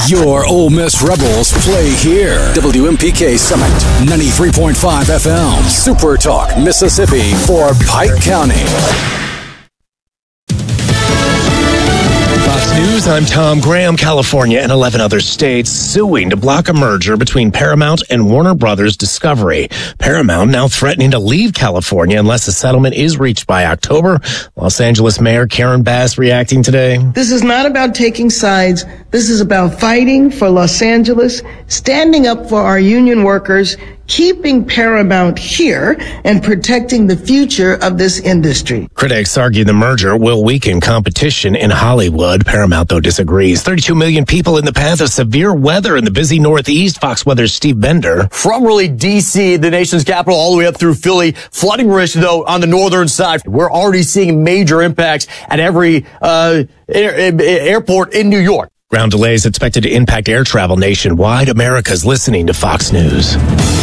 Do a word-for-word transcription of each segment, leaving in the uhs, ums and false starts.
Your Ole Miss Rebels play here. W M P K Summit, ninety-three point five F M. Super Talk, Mississippi for Pike County. Fox News, I'm Tom Graham. California and eleven other states suing to block a merger between Paramount and Warner Brothers Discovery. Paramount now threatening to leave California unless a settlement is reached by October. Los Angeles Mayor Karen Bass reacting today. This is not about taking sides. This is about fighting for Los Angeles, standing up for our union workers, keeping Paramount here, and protecting the future of this industry. Critics argue the merger will weaken competition in Hollywood. Paramount, though, disagrees. thirty-two million people in the path of severe weather in the busy Northeast. Fox Weather's Steve Bender. From really D C, the nation's capital, all the way up through Philly. Flooding risk, though, on the northern side. We're already seeing major impacts at every uh, air, airport in New York. Ground delays expected to impact air travel nationwide. America's listening to Fox News.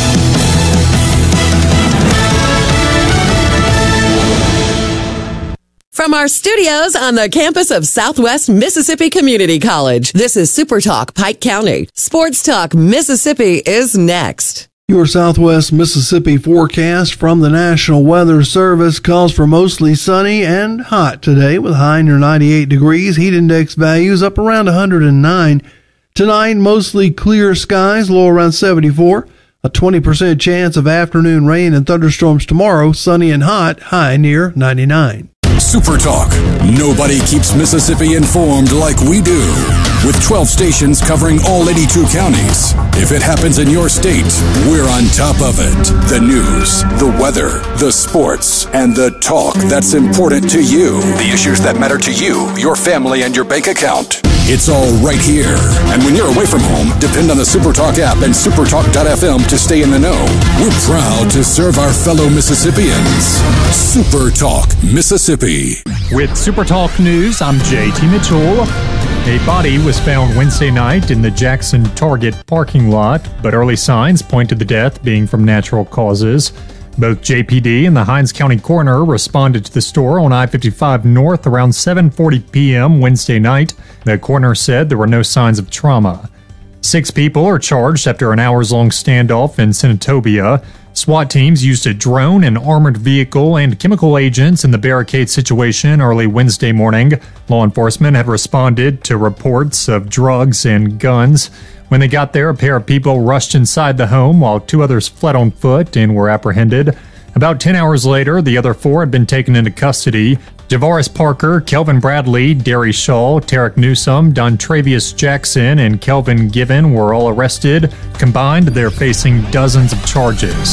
From our studios on the campus of Southwest Mississippi Community College, this is Super Talk Pike County. Sports Talk Mississippi is next. Your Southwest Mississippi forecast from the National Weather Service calls for mostly sunny and hot today with a high near ninety-eight degrees, heat index values up around one hundred nine. Tonight, mostly clear skies, low around seventy-four. A twenty percent chance of afternoon rain and thunderstorms tomorrow, sunny and hot, high near ninety-nine. Super Talk. Nobody keeps Mississippi informed like we do. With twelve stations covering all eighty-two counties. If it happens in your state, we're on top of it. The news, the weather, the sports, and the talk that's important to you. The issues that matter to you, your family, and your bank account. It's all right here. And when you're away from home, depend on the SuperTalk app and supertalk dot f m to stay in the know. We're proud to serve our fellow Mississippians. SuperTalk Mississippi. With SuperTalk News, I'm J T Mitchell. A body was found Wednesday night in the Jackson Target parking lot, but early signs point to the death being from natural causes. Both J P D and the Hinds County coroner responded to the store on I fifty-five North around seven forty p.m. Wednesday night. The coroner said there were no signs of trauma. Six people are charged after an hours-long standoff in Senatobia. SWAT teams used a drone, an armored vehicle, and chemical agents in the barricade situation early Wednesday morning. Law enforcement had responded to reports of drugs and guns. When they got there, a pair of people rushed inside the home while two others fled on foot and were apprehended. About ten hours later, the other four had been taken into custody. Javaris Parker, Kelvin Bradley, Derry Shaw, Tarek Newsome, Dontravius Jackson, and Kelvin Given were all arrested. Combined, they're facing dozens of charges.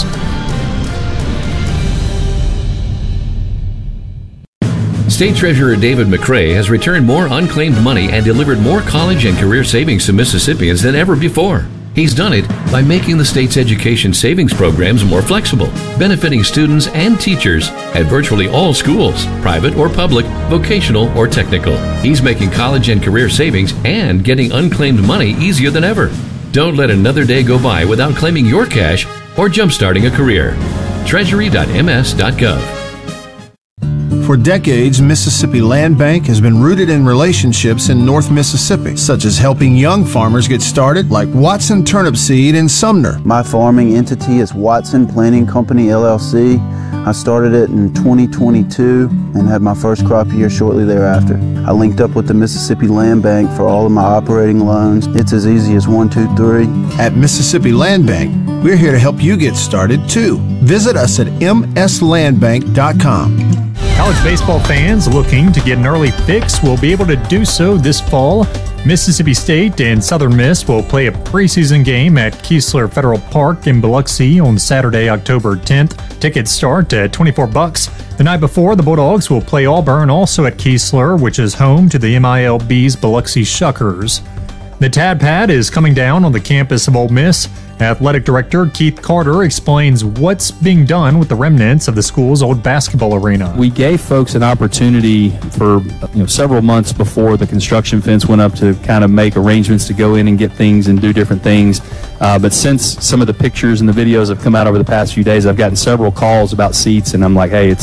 State Treasurer David McRae has returned more unclaimed money and delivered more college and career savings to Mississippians than ever before. He's done it by making the state's education savings programs more flexible, benefiting students and teachers at virtually all schools, private or public, vocational or technical. He's making college and career savings and getting unclaimed money easier than ever. Don't let another day go by without claiming your cash or jumpstarting a career. treasury dot m s dot gov. For decades, Mississippi Land Bank has been rooted in relationships in North Mississippi, such as helping young farmers get started, like Watson Turnip Seed in Sumner. My farming entity is Watson Planting Company, L L C. I started it in twenty twenty-two and had my first crop year shortly thereafter. I linked up with the Mississippi Land Bank for all of my operating loans. It's as easy as one, two, three. At Mississippi Land Bank, we're here to help you get started, too. Visit us at m s land bank dot com. College baseball fans looking to get an early fix will be able to do so this fall. Mississippi State and Southern Miss will play a preseason game at Keesler Federal Park in Biloxi on Saturday, October tenth. Tickets start at twenty-four bucks. The night before, the Bulldogs will play Auburn, also at Keesler, which is home to the M I L B's Biloxi Shuckers. The Tad Pad is coming down on the campus of Ole Miss. Athletic Director Keith Carter explains what's being done with the remnants of the school's old basketball arena. We gave folks an opportunity for you know several months before the construction fence went up to kind of make arrangements to go in and get things and do different things. Uh, but since some of the pictures and the videos have come out over the past few days, I've gotten several calls about seats, and I'm like, hey, it's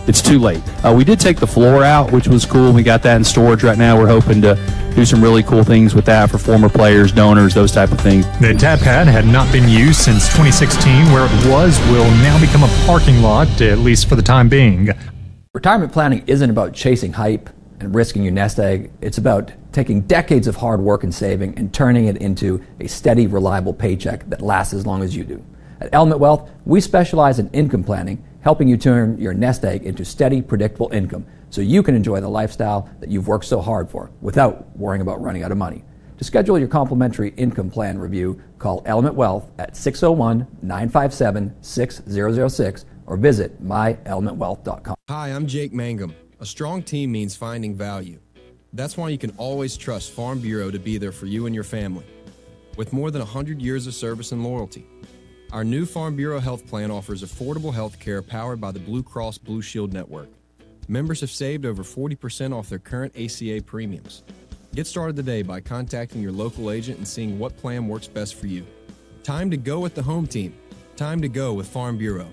it's too late. Uh, we did take the floor out, which was cool. We got that in storage right now. We're hoping to do some really cool things with that for former players, donors, those type of things. The tap pad had not been used since twenty sixteen. Where it was will now become a parking lot, at least for the time being. Retirement planning isn't about chasing hype and risking your nest egg. It's about taking decades of hard work and saving and turning it into a steady, reliable paycheck that lasts as long as you do. At Element Wealth, we specialize in income planning, helping you turn your nest egg into steady, predictable income so you can enjoy the lifestyle that you've worked so hard for without worrying about running out of money. To schedule your complimentary income plan review, call Element Wealth at six oh one, nine five seven, six zero zero six or visit my element wealth dot com. Hi, I'm Jake Mangum. A strong team means finding value. That's why you can always trust Farm Bureau to be there for you and your family. With more than one hundred years of service and loyalty, our new Farm Bureau Health Plan offers affordable health care powered by the Blue Cross Blue Shield Network. Members have saved over forty percent off their current A C A premiums. Get started today by contacting your local agent and seeing what plan works best for you. Time to go with the home team. Time to go with Farm Bureau.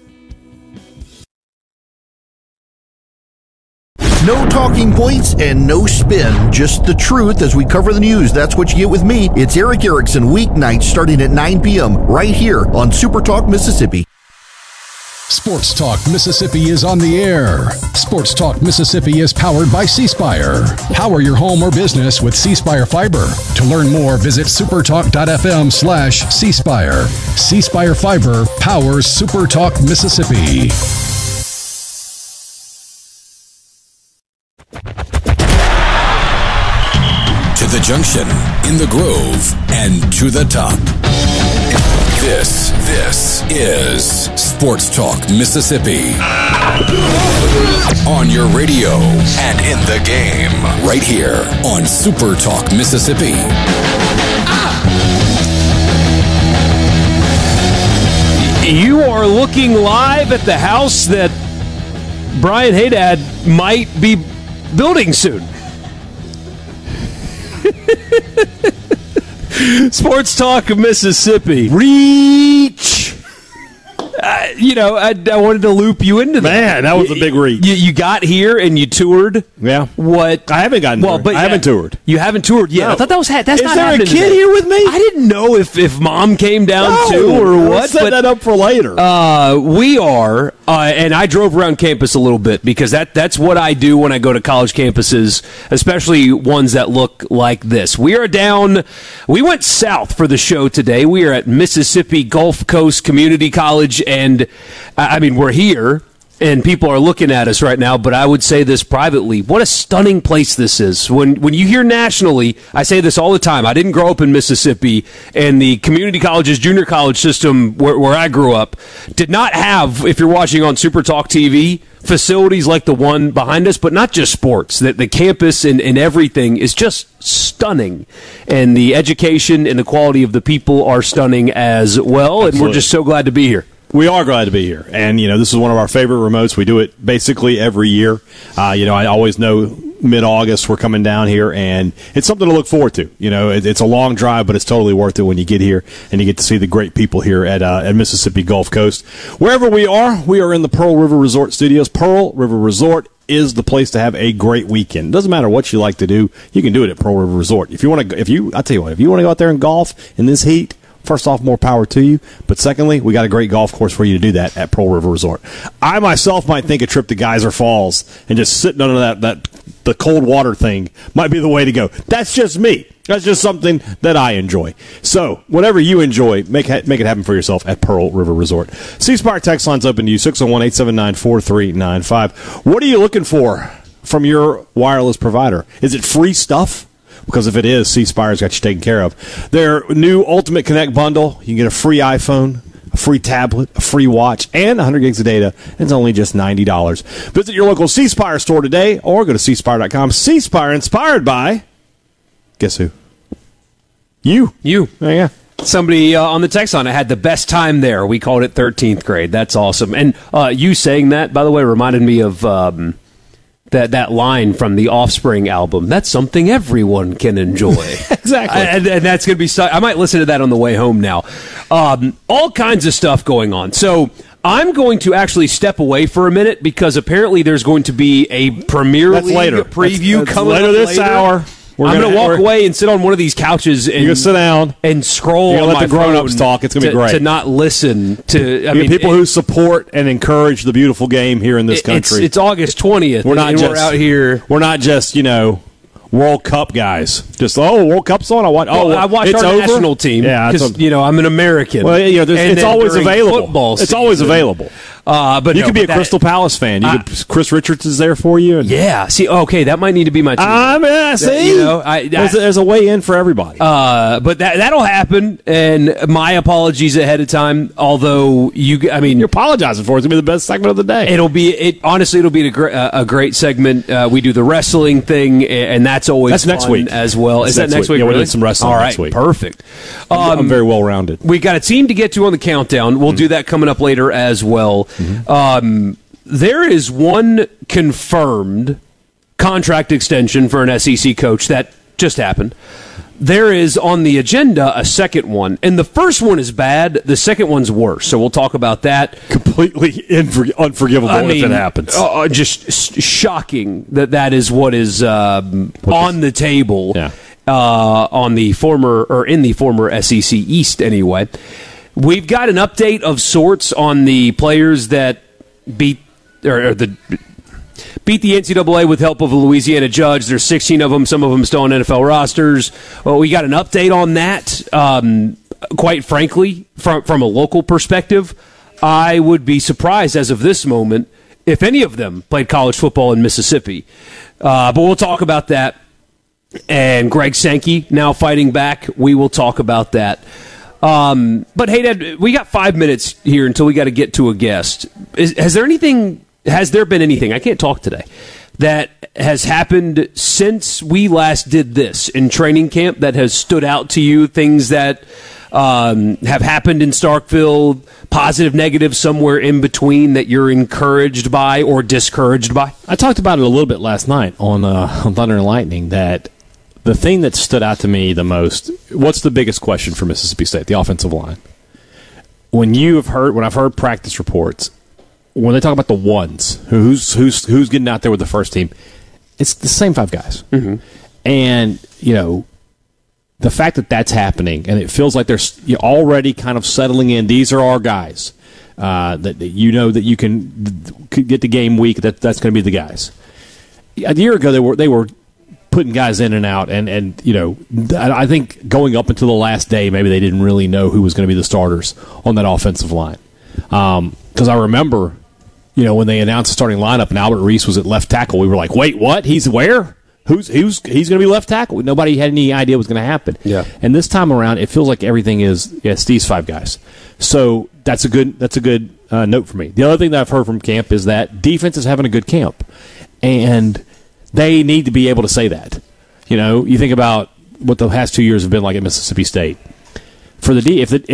No talking points and no spin, just the truth as we cover the news. That's what you get with me. It's Erick Erickson, weeknights starting at nine p.m. right here on Super Talk Mississippi. Sports Talk Mississippi is on the air. Sports Talk Mississippi is powered by C Spire. Power your home or business with C Spire Fiber. To learn more, visit supertalk.fm slash C Spire. C Spire Fiber powers Super Talk Mississippi. To the junction, in the grove, and to the top. This, this is Sports Talk Mississippi. On your radio and in the game. Right here on Super Talk Mississippi. You are looking live at the house that Brian Haydad might be building soon. Sports Talk of Mississippi. Reach. Uh, you know, I, I wanted to loop you into that. Man, that was a big reach. You, you got here and you toured. Yeah. What? I haven't gotten well, toured. but I haven't toured. You haven't toured yet. No. I thought that was ha- that's Is not there a happening kid today. here with me? I didn't know if, if mom came down No, too or what. Let's set but, that up for later. Uh, we are, uh, and I drove around campus a little bit because that that's what I do when I go to college campuses, especially ones that look like this. We are down, we went south for the show today. We are at Mississippi Gulf Coast Community College, and I mean, we're here, and people are looking at us right now, but I would say this privately. What a stunning place this is. When when you hear nationally, I say this all the time. I didn't grow up in Mississippi, and the community colleges, junior college system where, where I grew up did not have, if you're watching on Super Talk T V, facilities like the one behind us, but not just sports. The, the campus and, and everything is just stunning, and the education and the quality of the people are stunning as well, Absolutely. And we're just so glad to be here. We are glad to be here. And, you know, this is one of our favorite remotes. We do it basically every year. Uh, you know, I always know mid-August we're coming down here, and it's something to look forward to. You know, it, it's a long drive, but it's totally worth it when you get here and you get to see the great people here at, uh, at Mississippi Gulf Coast. Wherever we are, we are in the Pearl River Resort Studios. Pearl River Resort is the place to have a great weekend. It doesn't matter what you like to do. You can do it at Pearl River Resort. If you want to, if you, I'll tell you what, if you want to go out there and golf in this heat, first off, more power to you. But secondly, we got a great golf course for you to do that at Pearl River Resort. I myself might think a trip to Geyser Falls and just sitting under that, that the cold water thing might be the way to go. That's just me. That's just something that I enjoy. So, whatever you enjoy, make make it happen for yourself at Pearl River Resort. C Spire text line's open to you, six oh one, eight seven nine, four three nine five. What are you looking for from your wireless provider? Is it free stuff? Because if it is, C Spire's got you taken care of. Their new Ultimate Connect bundle, you can get a free iPhone, a free tablet, a free watch, and one hundred gigs of data. It's only just ninety dollars. Visit your local C Spire store today or go to c spire dot com. C Spire, inspired by, guess who? You. You. Oh, yeah. Somebody uh, on the text line, I had the best time there. We called it thirteenth grade. That's awesome. And uh, you saying that, by the way, reminded me of um, that, that line from the Offspring album. That's something everyone can enjoy. Exactly. I, and, and that's going to be... I might listen to that on the way home now. Um, all kinds of stuff going on. So I'm going to actually step away for a minute because apparently there's going to be a Premier That's League later. preview that's, that's coming later up this later. hour. We're I'm going to walk we're, away and sit on one of these couches and you're gonna sit down and scroll you're on gonna my let the grown-ups phone talk. It's going to be great to not listen to. I you mean, people it, who support and encourage the beautiful game here in this it, country. It's, it's August twentieth. We're not and just we're out here. We're not just you know. World Cup guys, just oh, World Cup's on. I watch. Oh, Well, I watch it's our over? national team Yeah, because a, you know I'm an American. Well, you know, there's- And it's then always during available. football It's always season, available. Uh, but you no, could be but a that- Crystal Palace fan. You I- could, Chris Richards is there for you. And, Yeah. See, okay, that might need to be my team. I mean, I see. You know, I, I, there's, a, there's a way in for everybody. Uh, but that that'll happen, and my apologies ahead of time. Although you, I mean, You're apologizing for it. It's gonna be the best segment of the day. it'll be it. Honestly, it'll be a great, uh, a great segment. Uh, we do the wrestling thing, and that's always That's next fun week. as well. That's Is that next next week. week? Yeah, we're really? doing some wrestling All right, next week. perfect. I'm, Um, I'm very well rounded. We got a team to get to on the countdown. We'll mm-hmm. do that coming up later as well. Mm-hmm. Um, there is one confirmed contract extension for an S E C coach that just happened. There is on the agenda a second one, and the first one is bad. The second one's worse. So we'll talk about that. Completely infor- unforgivable I mean, if it happens. Uh, just s- shocking that that is what is um, on the table. Yeah. Uh, on the former or in the former S E C East anyway. We've got an update of sorts on the players that beat or, or the beat the N C double A with help of a Louisiana judge. There's sixteen of them. Some of them still on N F L rosters. Well, we got an update on that. Um, quite frankly, from from a local perspective, I would be surprised as of this moment if any of them played college football in Mississippi. Uh, but we'll talk about that. And Greg Sankey now fighting back. We will talk about that. Um, but hey, Dad, we got five minutes here until we got to get to a guest. Is, has there anything? Has there been anything? I can't talk today. That has happened since we last did this in training camp that has stood out to you? Things that um, have happened in Starkville, positive, negative, somewhere in between that you're encouraged by or discouraged by? I talked about it a little bit last night on uh, on Thunder and Lightning. That the thing that stood out to me the most. What's the biggest question for Mississippi State? The offensive line. When you have heard, when I've heard practice reports, when they talk about the ones, who's who's who's getting out there with the first team, it's the same five guys. Mm-hmm. And you know, the fact that that's happening, and it feels like they're you're already kind of settling in. These are our guys uh, that, that you know that you can could get the game week. That that's going to be the guys. A year ago, they were they were putting guys in and out, and, and you know, I think going up until the last day, maybe they didn't really know who was going to be the starters on that offensive line. Because um, I remember, you know, when they announced the starting lineup and Albert Reese was at left tackle, we were like, wait, what? He's where? Who's who's he's going to be left tackle? Nobody had any idea what was going to happen. Yeah. And this time around, it feels like everything is yeah, it's these five guys. So that's a good that's a good uh, note for me. The other thing that I've heard from camp is that defense is having a good camp, and they need to be able to say that. You know, you think about what the past two years have been like at Mississippi State. For the D, if the